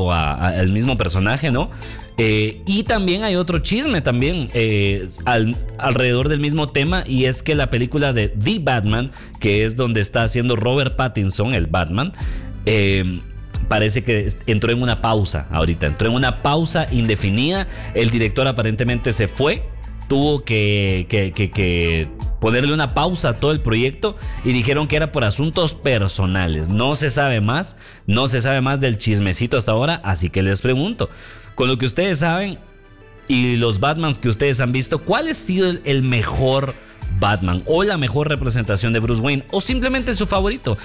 idéntico al mismo personaje, ¿no? Y también hay otro chisme también alrededor del mismo tema, y es que la película de The Batman, que es donde está haciendo Robert Pattinson, el Batman, parece que entró en una pausa ahorita, entró en una pausa indefinida. El director aparentemente se fue, tuvo que ponerle una pausa a todo el proyecto y dijeron que era por asuntos personales. No se sabe más del chismecito hasta ahora, así que les pregunto, con lo que ustedes saben y los Batmans que ustedes han visto, ¿cuál ha sido el mejor Batman o la mejor representación de Bruce Wayne, o simplemente su favorito?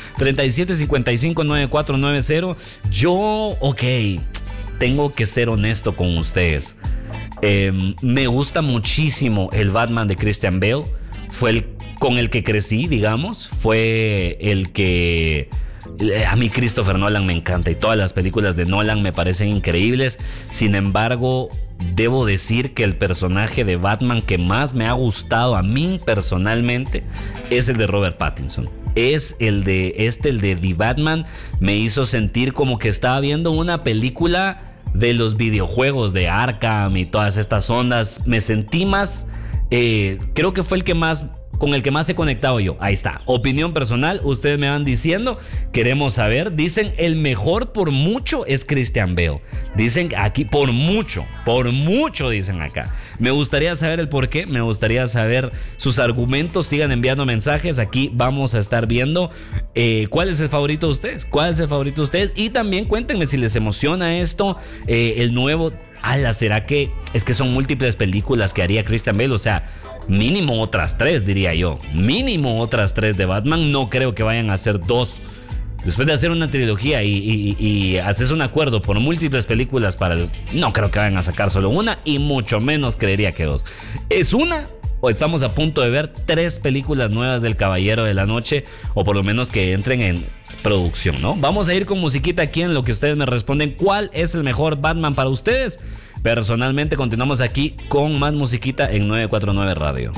37559490. Yo, tengo que ser honesto con ustedes. Me gusta muchísimo el Batman de Christian Bale. Fue el con el que crecí, digamos. Fue el que... A mí Christopher Nolan me encanta y todas las películas de Nolan me parecen increíbles. Sin embargo, debo decir que el personaje de Batman que más me ha gustado a mí personalmente es el de Robert Pattinson. Es el de The Batman. Me hizo sentir como que estaba viendo una película de los videojuegos de Arkham y todas estas ondas. Me sentí más... creo que fue con el que más he conectado yo. Ahí está, opinión personal, ustedes me van diciendo, queremos saber. Dicen el mejor por mucho es Christian Bale. Dicen aquí por mucho dicen acá. Me gustaría saber el por qué, me gustaría saber sus argumentos. Sigan enviando mensajes, aquí vamos a estar viendo cuál es el favorito de ustedes. Y también cuéntenme si les emociona esto, el nuevo... ¿será que es que son múltiples películas que haría Christian Bale? O sea, mínimo otras 3, diría yo. Mínimo otras 3 de Batman. No creo que vayan a hacer 2. Después de hacer una trilogía y haces un acuerdo por múltiples películas no creo que vayan a sacar solo una, y mucho menos creería que 2. ¿Es una? ¿O estamos a punto de ver 3 películas nuevas del Caballero de la Noche? O por lo menos que entren en producción, ¿no? Vamos a ir con musiquita aquí en lo que ustedes me responden. ¿Cuál es el mejor Batman para ustedes? Personalmente, continuamos aquí con más musiquita en 949 Radio.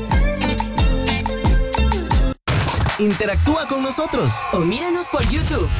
Interactúa con nosotros o míranos por YouTube.